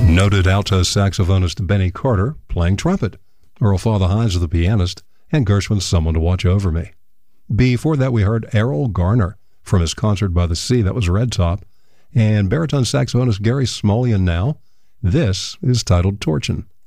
Noted alto saxophonist Benny Carter playing trumpet, Earl Father Hines the pianist, and Gershwin's Someone to Watch Over Me. Before that, we heard Errol Garner from his concert by the sea, that was Red Top, and baritone saxophonist Gary Smulyan now. This is titled Torchin'.